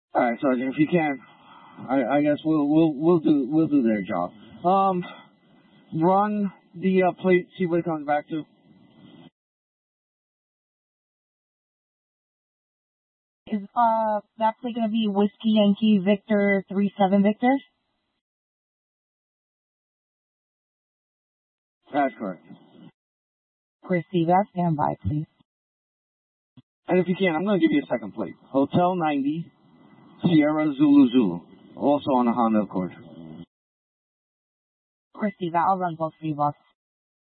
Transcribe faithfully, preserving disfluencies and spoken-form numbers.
All right, Sergeant, if you can, I, I guess we'll we'll we'll do we'll do their job. Um, run the uh, plate, see what it comes back to. Is uh that plate gonna be Whiskey Yankee Victor three seven Victor? That's correct. Receive that. Stand by, please. And if you can, I'm going to give you a second plate. Hotel ninety, Sierra Zulu Zulu. Also on the Honda Accord. Receive that. I'll run both for you, boss.